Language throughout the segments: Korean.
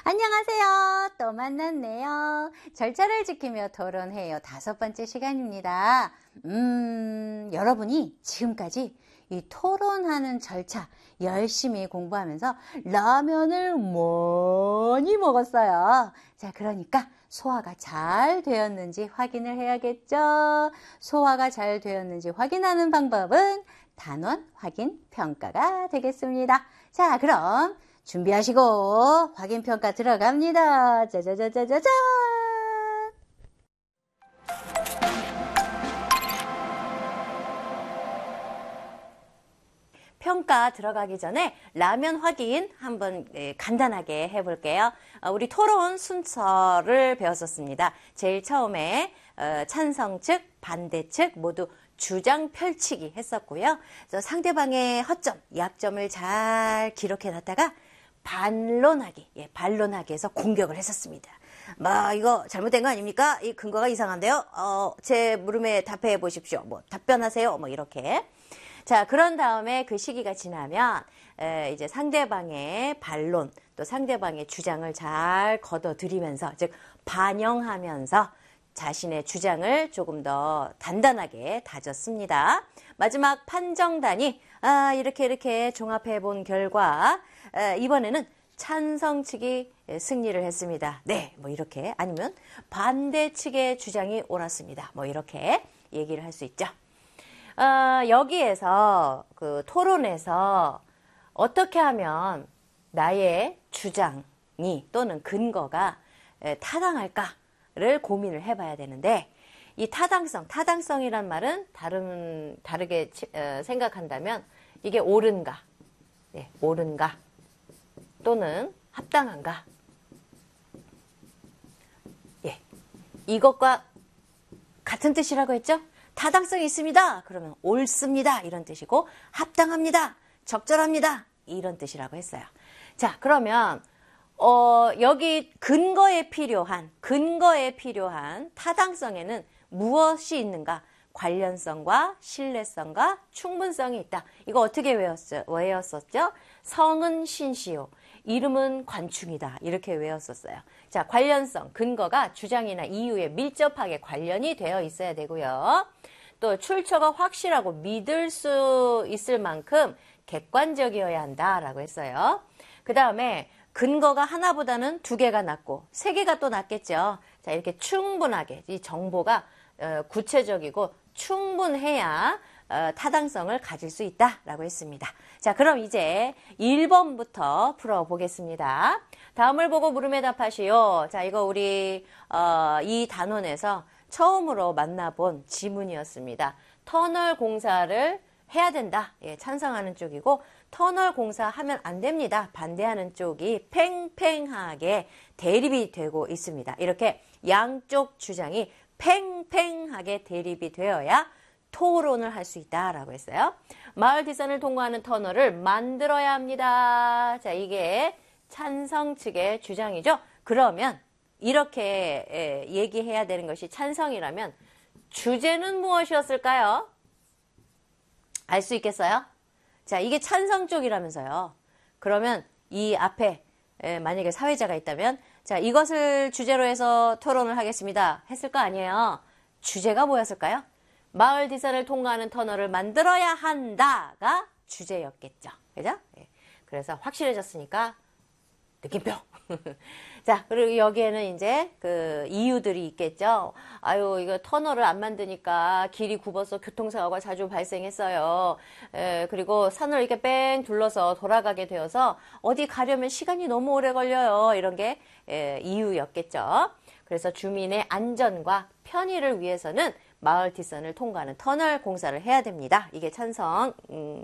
안녕하세요. 또 만났네요. 절차를 지키며 토론해요. 5번째 시간입니다. 여러분이 지금까지 이 토론하는 절차 열심히 공부하면서 라면을 많이 먹었어요. 자, 그러니까 소화가 잘 되었는지 확인을 해야겠죠. 소화가 잘 되었는지 확인하는 방법은 단원 확인 평가가 되겠습니다. 자, 그럼 준비하시고 확인평가 들어갑니다. 짜자자자자잔! 평가 들어가기 전에 라면 확인 한번 간단하게 해볼게요. 우리 토론 순서를 배웠었습니다. 제일 처음에 찬성 측, 반대 측 모두 주장 펼치기 했었고요. 그래서 상대방의 허점, 약점을 잘 기록해놨다가 반론하기 해서 공격을 했었습니다. 이거 잘못된 거 아닙니까? 이 근거가 이상한데요? 제 물음에 답해 보십시오. 답변하세요. 이렇게. 자, 그런 다음에 그 시기가 지나면, 이제 상대방의 반론, 또 상대방의 주장을 잘 걷어들이면서, 즉, 반영하면서 자신의 주장을 조금 더 단단하게 다졌습니다. 마지막 판정단이, 이렇게 종합해 본 결과, 이번에는 찬성 측이 승리를 했습니다. 네, 이렇게. 아니면 반대 측의 주장이 옳았습니다. 이렇게 얘기를 할 수 있죠. 여기에서 그 토론에서 어떻게 하면 나의 주장이 또는 근거가 타당할까를 고민을 해봐야 되는데, 이 타당성이란 말은 다르게 생각한다면 이게 옳은가, 옳은가 또는 합당한가, 이것과 같은 뜻이라고 했죠? 타당성이 있습니다. 그러면 옳습니다. 이런 뜻이고, 합당합니다. 적절합니다. 이런 뜻이라고 했어요. 자, 그러면 여기 근거에 필요한 타당성에는 무엇이 있는가? 관련성과 신뢰성과 충분성이 있다. 이거 어떻게 외웠었죠? 성은 신시요, 이름은 관충이다. 이렇게 외웠었어요. 자, 관련성, 근거가 주장이나 이유에 밀접하게 관련이 되어 있어야 되고요. 또 출처가 확실하고 믿을 수 있을 만큼 객관적이어야 한다라고 했어요. 그 다음에 근거가 하나보다는 2개가 낫고 3개가 또 낫겠죠. 자, 이렇게 충분하게 이 정보가 구체적이고 충분해야 타당성을 가질 수 있다라고 했습니다. 자, 그럼 이제 1번부터 풀어보겠습니다. 다음을 보고 물음에 답하시오. 자, 이거 우리 이 단원에서 처음으로 만나본 지문이었습니다. 터널 공사를 해야 된다. 찬성하는 쪽이고, 터널 공사하면 안 됩니다. 반대하는 쪽이 팽팽하게 대립이 되고 있습니다. 이렇게 양쪽 주장이 팽팽하게 대립이 되어야 토론을 할 수 있다라고 했어요. 마을 뒷산을 통과하는 터널을 만들어야 합니다. 자, 이게 찬성 측의 주장이죠. 그러면 이렇게 얘기해야 되는 것이 찬성이라면 주제는 무엇이었을까요? 알 수 있겠어요? 자, 이게 찬성 쪽이라면서요. 그러면 이 앞에 만약에 사회자가 있다면, 자, 이것을 주제로 해서 토론을 하겠습니다. 했을 거 아니에요. 주제가 뭐였을까요? 마을 뒷산을 통과하는 터널을 만들어야 한다가 주제였겠죠. 그죠? 그래서 확실해졌으니까 느낌표. 자, 그리고 여기에는 이제 그 이유들이 있겠죠. 아유, 이거 터널을 안 만드니까 길이 굽어서 교통사고가 자주 발생했어요. 그리고 산을 이렇게 뺑 둘러서 돌아가게 되어서 어디 가려면 시간이 너무 오래 걸려요. 이런 게 이유였겠죠. 그래서 주민의 안전과 편의를 위해서는 마을 뒷산을 통과하는 터널 공사를 해야 됩니다. 이게 찬성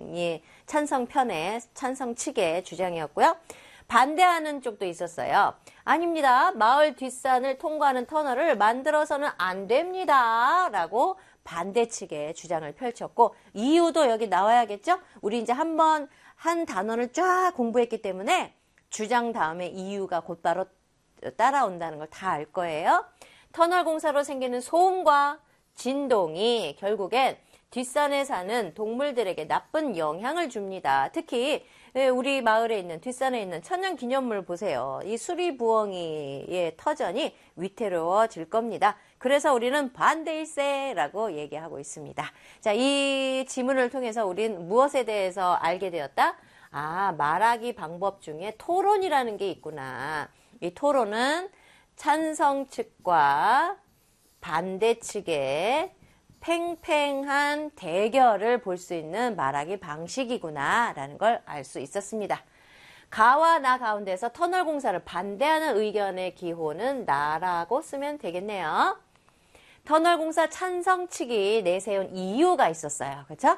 측의 주장이었고요. 반대하는 쪽도 있었어요. 아닙니다. 마을 뒷산을 통과하는 터널을 만들어서는 안 됩니다. 라고 반대 측의 주장을 펼쳤고, 이유도 여기 나와야겠죠? 우리 이제 한 단원을 쫙 공부했기 때문에 주장 다음에 이유가 곧바로 따라온다는 걸 다 알 거예요. 터널 공사로 생기는 소음과 진동이 결국엔 뒷산에 사는 동물들에게 나쁜 영향을 줍니다. 특히 예, 우리 마을에 있는 뒷산에 있는 천연기념물 보세요. 이 수리부엉이의 터전이 위태로워질 겁니다. 그래서 우리는 반대일세라고 얘기하고 있습니다. 자, 이 지문을 통해서 우린 무엇에 대해서 알게 되었다? 아, 말하기 방법 중에 토론이라는 게 있구나. 이 토론은 찬성 측과 반대 측의 팽팽한 대결을 볼 수 있는 말하기 방식이구나 라는 걸 알 수 있었습니다. 가와 나 가운데서 터널 공사를 반대하는 의견의 기호는 나라고 쓰면 되겠네요. 터널 공사 찬성 측이 내세운 이유가 있었어요. 그렇죠?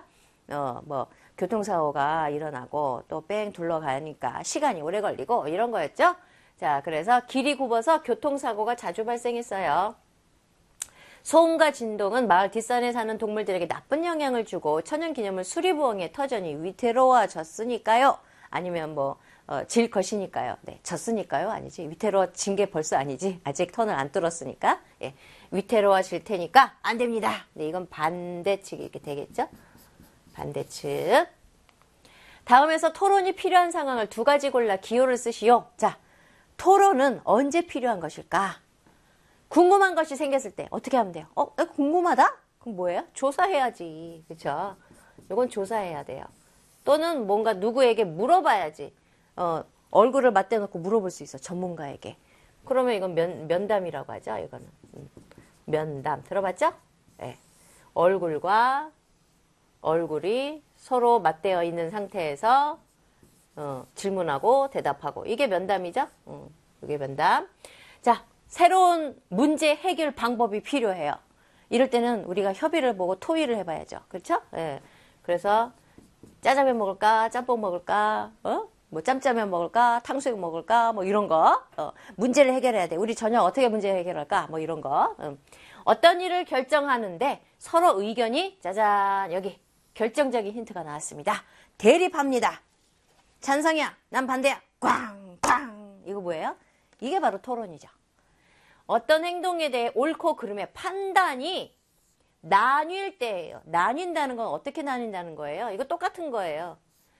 교통사고가 일어나고 또 뺑 둘러가니까 시간이 오래 걸리고 이런 거였죠. 자, 그래서 길이 굽어서 교통사고가 자주 발생했어요. 소음과 진동은 마을 뒷산에 사는 동물들에게 나쁜 영향을 주고 천연기념물 수리부엉이의 터전이 위태로워졌으니까요. 아니면 질 것이니까요. 네, 졌으니까요. 아니지. 위태로워진 게 벌써 아니지. 아직 터널 안 뚫었으니까. 예, 위태로워질 테니까 안 됩니다. 네, 이건 반대측이 이렇게 되겠죠. 반대측. 다음에서 토론이 필요한 상황을 두 가지 골라 기호를 쓰시오. 자, 토론은 언제 필요한 것일까? 궁금한 것이 생겼을 때 어떻게 하면 돼요? 궁금하다? 그럼 뭐예요? 조사해야지. 그렇죠? 이건 조사해야 돼요. 또는 뭔가 누구에게 물어봐야지. 얼굴을 맞대놓고 물어볼 수 있어. 전문가에게. 그러면 이건 면담이라고 하죠. 이거는. 면담. 들어봤죠? 네. 얼굴과 얼굴이 서로 맞대어 있는 상태에서 질문하고 대답하고. 이게 면담이죠? 이게 면담. 자, 새로운 문제 해결 방법이 필요해요. 이럴 때는 우리가 협의를 보고 토의를 해봐야죠. 그렇죠? 예. 그래서 짜장면 먹을까? 짬뽕 먹을까? 짬짜면 먹을까? 탕수육 먹을까? 이런 거. 문제를 해결해야 돼. 우리 저녁 어떻게 문제 해결할까? 이런 거. 어떤 일을 결정하는데 서로 의견이 짜잔 여기 결정적인 힌트가 나왔습니다. 대립합니다. 찬성이야. 난 반대야. 꽝꽝. 이거 뭐예요? 이게 바로 토론이죠. 어떤 행동에 대해 옳고 그름의 판단이 나뉠 때예요. 나뉜다는 건 어떻게 나뉜다는 거예요? 이거 똑같은 거예요.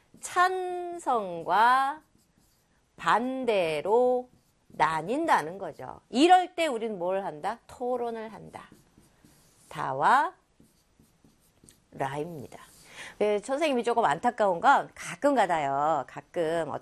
찬성과 반대로 나뉜다는 거죠. 이럴 때 우리는 뭘 한다? 토론을 한다. 다와 라입니다. 네, 선생님이 조금 안타까운 건 가끔 가다요. 가끔